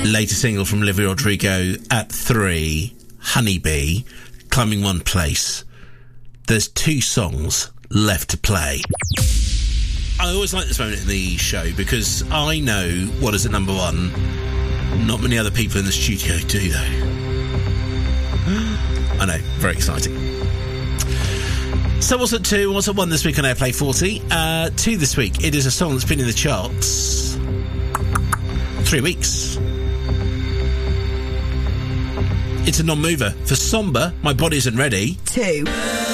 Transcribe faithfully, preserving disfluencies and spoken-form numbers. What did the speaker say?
Latest single from Olivia Rodrigo at three, Honeybee, climbing one place. There's two songs left to play. I always like this moment in the show because I know what is at number one. Not many other people in the studio do, though. I know, very exciting. So what's at two, what's at one this week on Airplay forty? Uh, two this week, it is a song that's been in the charts three weeks. It's a non-mover. For Somber, My Body Isn't Ready. Two.